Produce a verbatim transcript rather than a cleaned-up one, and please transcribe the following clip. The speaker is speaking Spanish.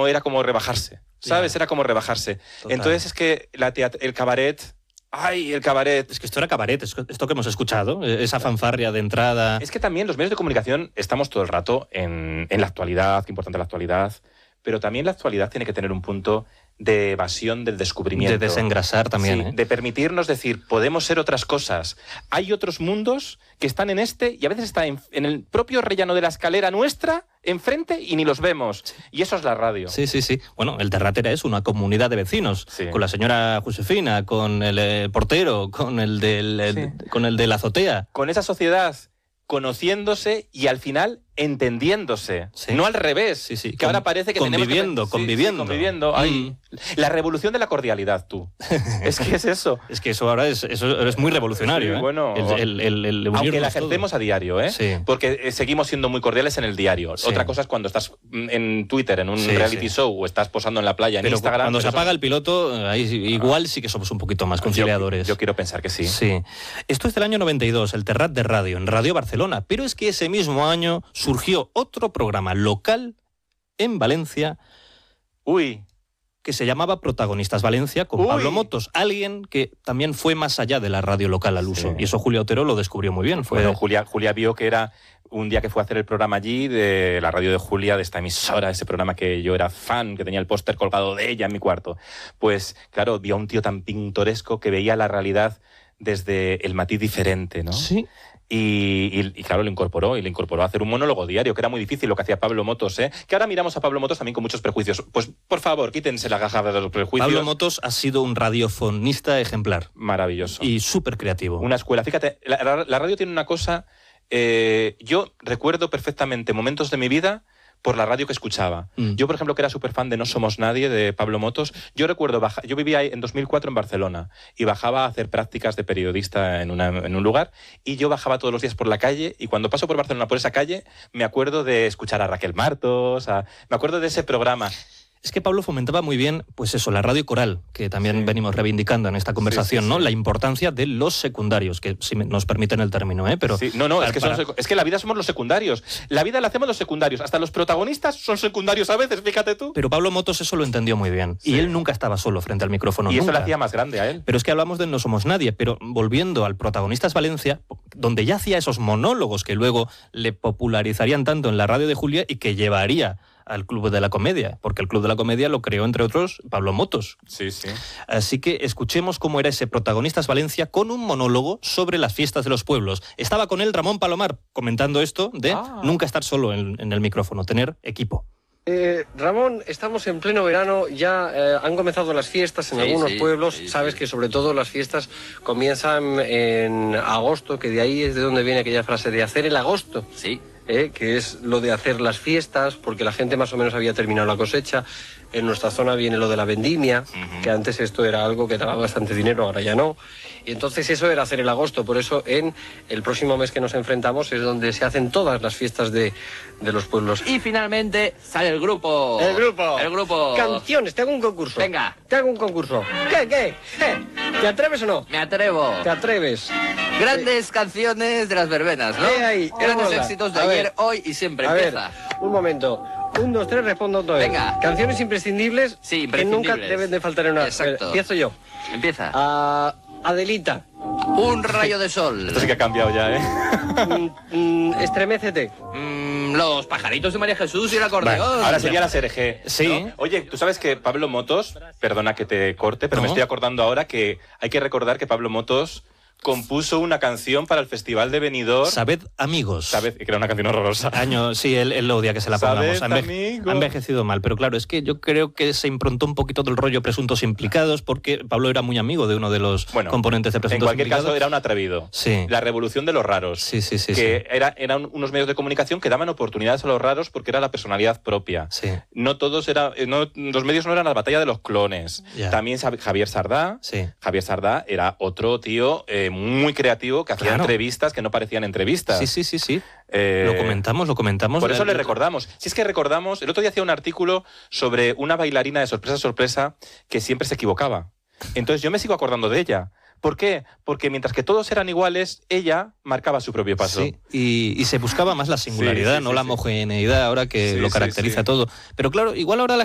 no era como rebajarse, ¿sabes? Yeah. Era como rebajarse. Total. Entonces es que la teat- el cabaret... ¡Ay, el cabaret! Es que esto era cabaret, esto que hemos escuchado, esa fanfarria de entrada... Es que también los medios de comunicación estamos todo el rato en, en la actualidad, qué importante la actualidad, pero también la actualidad tiene que tener un punto de evasión del descubrimiento. De desengrasar también, sí, ¿eh? De permitirnos decir, podemos ser otras cosas. Hay otros mundos que están en este y a veces está en, en el propio rellano de la escalera nuestra, enfrente, y ni los vemos. Sí. Y eso es la radio. Sí, sí, sí. Bueno, el Terratera es una comunidad de vecinos, sí. Con la señora Josefina, con el eh, portero, con el, del, el, sí. con el de la azotea. Con esa sociedad conociéndose y al final entendiéndose, sí. No al revés, sí, sí. que Con, ahora parece que conviviendo, tenemos que... conviviendo, sí, sí, conviviendo. Mm. Ay, la revolución de la cordialidad, tú. Es que es eso. Es que eso ahora es, eso es muy revolucionario, sí, ¿eh? Bueno, el, el, el, el aunque la ejercemos todo. A diario, ¿eh? Sí. Porque seguimos siendo muy cordiales en el diario. Sí. Otra cosa es cuando estás en Twitter, en un sí, reality sí. show, o estás posando en la playa, en pero Instagram. Cuando se eso... apaga el piloto, ahí igual sí que somos un poquito más conciliadores. Yo, yo quiero pensar que sí. Sí. Esto es del año noventa y dos, el Terrat de Radio, en Radio Barcelona. Pero es que ese mismo año surgió otro programa local en Valencia. Uy. Que se llamaba Protagonistas Valencia, con Uy. Pablo Motos, alguien que también fue más allá de la radio local al uso. Sí. Y eso Julia Otero lo descubrió muy bien. Fue... Bueno, Julia, Julia vio que era un día que fue a hacer el programa allí, de la radio de Julia, de esta emisora, ese programa que yo era fan, que tenía el póster colgado de ella en mi cuarto. Pues, claro, vio a un tío tan pintoresco que veía la realidad desde el matiz diferente, ¿no? Sí. Y, y, y claro, lo incorporó, y le incorporó a hacer un monólogo diario, que era muy difícil lo que hacía Pablo Motos, ¿eh? Que ahora miramos a Pablo Motos también con muchos prejuicios. Pues, por favor, quítense la gaja de los prejuicios. Pablo Motos ha sido un radiofonista ejemplar. Maravilloso. Y súper creativo. Una escuela. Fíjate, la, la radio tiene una cosa... Eh, yo recuerdo perfectamente momentos de mi vida por la radio que escuchaba. Mm. Yo, por ejemplo, que era súper fan de No Somos Nadie, de Pablo Motos, yo recuerdo, baja, yo vivía en dos mil cuatro en Barcelona y bajaba a hacer prácticas de periodista en, una, en un lugar, y yo bajaba todos los días por la calle, y cuando paso por Barcelona por esa calle me acuerdo de escuchar a Raquel Martos, a, me acuerdo de ese programa. Es que Pablo fomentaba muy bien, pues eso, la radio coral, que también sí. venimos reivindicando en esta conversación, sí, sí, ¿no? Sí. La importancia de los secundarios, que si nos permiten el término, ¿eh? Pero sí. No, no, para, es, que son, para... es que la vida somos los secundarios. La vida la hacemos los secundarios. Hasta los protagonistas son secundarios a veces, fíjate tú. Pero Pablo Motos eso lo entendió muy bien. Sí. Y él nunca estaba solo frente al micrófono. Y nunca. eso le hacía más grande a él. Pero es que hablamos de No Somos Nadie, pero volviendo al Protagonistas Valencia, donde ya hacía esos monólogos que luego le popularizarían tanto en la radio de Julia y que llevaría al Club de la Comedia, porque el Club de la Comedia lo creó, entre otros, Pablo Motos. Sí, sí. Así que escuchemos cómo era ese Protagonistas Valencia con un monólogo sobre las fiestas de los pueblos. Estaba con él Ramón Palomar comentando esto de ah. nunca estar solo en, en el micrófono, tener equipo. Eh, Ramón, estamos en pleno verano, ya eh, han comenzado las fiestas en sí, algunos sí, pueblos, sí, sabes sí. que sobre todo las fiestas comienzan en agosto, que de ahí es de donde viene aquella frase de hacer el agosto. Sí. Eh, que es lo de hacer las fiestas, porque la gente más o menos había terminado la cosecha. En nuestra zona viene lo de la vendimia, uh-huh. que antes esto era algo que daba bastante dinero, ahora ya no. Y entonces eso era hacer el agosto, por eso en el próximo mes que nos enfrentamos es donde se hacen todas las fiestas de, de los pueblos. Y finalmente sale el grupo. El grupo. El grupo. Canciones, te hago un concurso. Venga. Te hago un concurso. ¿Qué, qué? ¿Qué? ¿Te atreves o no? Me atrevo. ¿Te atreves? Grandes eh. canciones de las verbenas, ¿no? Eh, ahí, Grandes éxitos de a ayer, ver. hoy y siempre. A Empieza. Ver, un momento. Un, dos, tres, respondo todo. Venga. Canciones imprescindibles, sí, imprescindibles que nunca deben de faltar en una. Exacto. Empiezo yo. Empieza. Uh, Adelita. Un rayo de sol. Esto sí que ha cambiado ya, ¿eh? mm, mm, estremécete. Mm, los pajaritos de María Jesús y el acordeón. Vale, ahora sería la C R G. Sí. ¿No? Oye, tú sabes que Pablo Motos, perdona que te corte, pero ¿No? me estoy acordando ahora que hay que recordar que Pablo Motos compuso una canción para el Festival de Benidorm. Sabed amigos. Sabed, que era una canción horrorosa. Año, sí, él, él odia que se la pongamos. Sabed, ha, enve ha envejecido mal, pero claro, es que yo creo que se improntó un poquito del rollo Presuntos Implicados, porque Pablo era muy amigo de uno de los bueno, componentes de Presuntos Implicados. En cualquier caso, era un atrevido. Sí. La revolución de los raros. Sí, sí, sí. Que sí. Era, eran unos medios de comunicación que daban oportunidades a los raros porque era la personalidad propia. Sí. No todos eran, no, los medios no eran la batalla de los clones. Yeah. También Javier Sardá. Sí. Javier Sardá era otro tío eh, muy creativo que hacía claro. entrevistas que no parecían entrevistas. Sí, sí, sí, sí. Eh, lo comentamos, lo comentamos. Por eso le recordamos. Si es que recordamos, el otro día hacía un artículo sobre una bailarina de sorpresa sorpresa que siempre se equivocaba. Entonces yo me sigo acordando de ella. ¿Por qué? Porque mientras que todos eran iguales, ella marcaba su propio paso. Sí, y, y se buscaba más la singularidad, sí, sí, no sí, la homogeneidad, ahora que sí, lo caracteriza sí, sí. todo. Pero claro, igual ahora la